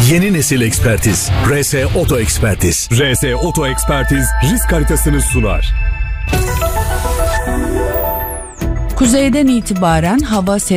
Yeni nesil ekspertiz. RS Oto Ekspertiz. RS Oto Ekspertiz risk haritasını sunar. Kuzeyden itibaren hava